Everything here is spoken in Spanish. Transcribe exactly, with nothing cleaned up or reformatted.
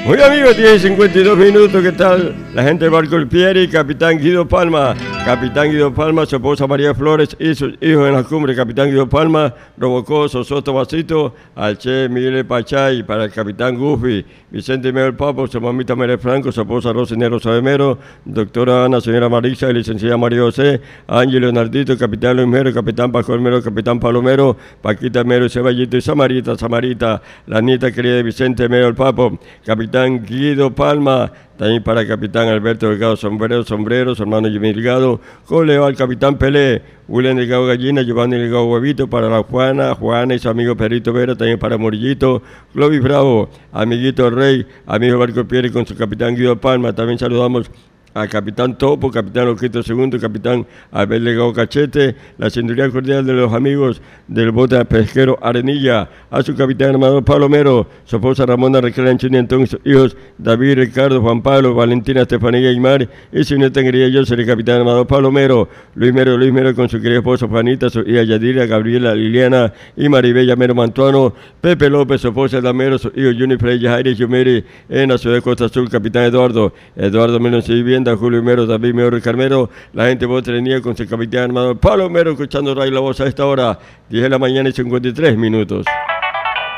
Muy amigos, tiene cincuenta y dos minutos, ¿qué tal? La gente del barco El Pieri, capitán Guido Palma, capitán Guido Palma, su esposa María Flores y sus hijos en la cumbre, capitán Guido Palma, Robocó, Sosoto Basito, al Che Miguel Pachay, para el capitán Gufi, Vicente Miguel Papo, su mamita María Franco, su esposa Rosinero Sabemero, doctora Ana, señora Marisa, licenciada María José, Ángel Leonardito, capitán Luis Mero, capitán Pascual Mero, capitán Palomero, Paquita Mero, Ceballito y Samarita, Samarita, la nieta querida de Vicente Mero el Papo, capitán Guido Palma, también para el capitán Alberto Delgado Sombrero, Sombrero, su hermano Jimmy Delgado, Coleo al capitán Pelé, William Delgado Gallina, Giovanni Delgado Huevito, para la Juana, Juana y su amigo Perito Vera, también para Morillito, Clovis Bravo, amiguito Rey, amigo Barco Pieri con su capitán Guido Palma, también saludamos al capitán Topo, capitán Ojito Segundo, capitán Abel Legado Cachete, la cinturía cordial de los amigos del bote pesquero Arenilla, a su capitán armador Palomero, su esposa Ramona Raquel Anchini, entonces sus hijos David, Ricardo, Juan Pablo, Valentina, Estefanía Aymar y su nieta querida yo seré capitán armador Palomero, Luis Mero, Luis Mero con su querida esposa Juanita, su hija Yadira, Gabriela, Liliana y Maribella Mero Mantuano, Pepe López, su esposa Damero, sus hijos Juni Freya, Jaire Yumeri, en la ciudad de Costa Azul, capitán Eduardo, Eduardo Menos y Vivienda, Julio Mero, David Mero, Carmero, la gente de Botrenía con su capitán armador Palomero, escuchando Radio La Voz a esta hora, diez de la mañana y cincuenta y tres minutos.